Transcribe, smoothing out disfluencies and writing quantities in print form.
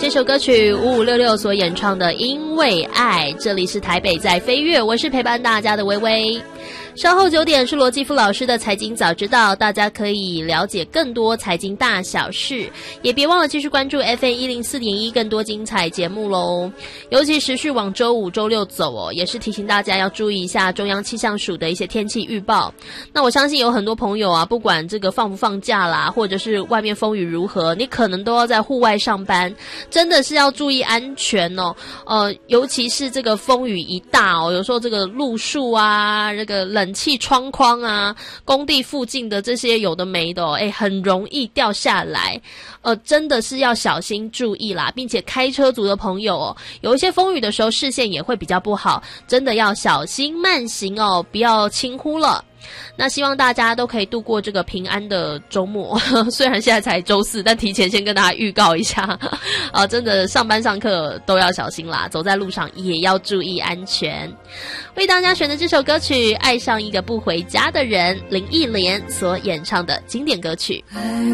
这首歌曲5566所演唱的《因为爱》，这里是台北在飞跃，我是陪伴大家的微微。稍后9点是罗继富老师的财经早知道，大家可以了解更多财经大小事，也别忘了继续关注 FM104.1 更多精彩节目咯。尤其持续往周5、周6走哦，也是提醒大家要注意一下中央气象署的一些天气预报。那我相信有很多朋友啊，不管这个放不放假啦，或者是外面风雨如何，你可能都要在户外上班，真的是要注意安全哦。尤其是这个风雨一大哦，有时候这个路树啊，这个冷气窗框啊，工地附近的这些有的没的哦，很容易掉下来。真的是要小心注意啦，并且开车族的朋友哦，有一些风雨的时候视线也会比较不好，真的要小心慢行哦，不要轻忽了。那希望大家都可以度过这个平安的周末，虽然现在才周4，但提前先跟大家预告一下真的上班上课都要小心啦，走在路上也要注意安全。为大家选的这首歌曲《爱上一个不回家的人》，林忆莲所演唱的经典歌曲。